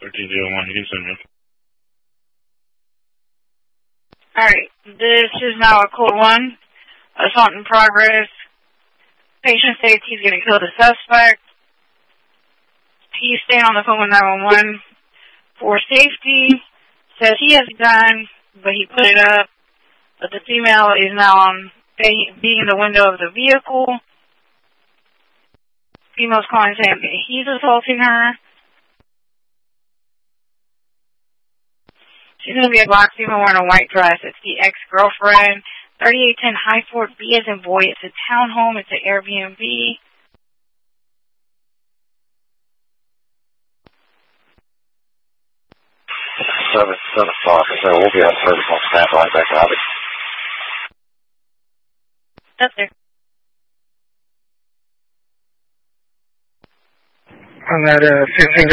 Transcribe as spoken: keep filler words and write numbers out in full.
thirteen oh one, you can send me. Alright, this is now a code one. Assault in progress. Patient states he's going to kill the suspect. He's staying on the phone with nine one one. For safety, says he has a gun, but he put it up. But the female is now on being in the window of the vehicle. Female's calling saying he's assaulting her. She's going to be a black female wearing a white dress. It's the ex-girlfriend. thirty-eight ten High Fort, B as in boy. It's a townhome. It's an Airbnb. seven, seven o'clock. So we'll be on service on standby back out. That's it. On that uh, fifteen